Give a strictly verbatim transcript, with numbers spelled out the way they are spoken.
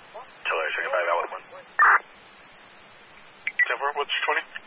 Chile, second five out with one. ten four, what's twenty?